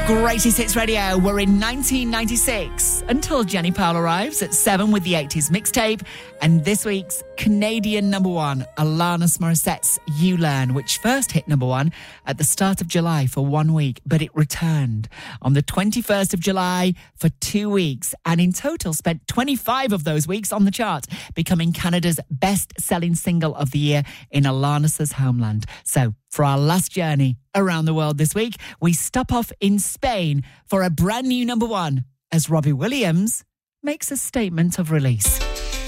Greatest Hits Radio. We're in 1996 until Jenny Powell arrives at 7 with the 80s mixtape. And this week's Canadian number one, Alanis Morissette's You Learn, which first hit number one at the start of July for 1 week, but it returned on the 21st of July for 2 weeks, and in total spent 25 of those weeks on the chart, becoming Canada's best-selling single of the year in Alanis's homeland. So, for our last journey around the world this week, we stop off in Spain for a brand new number one as Robbie Williams makes a statement of release.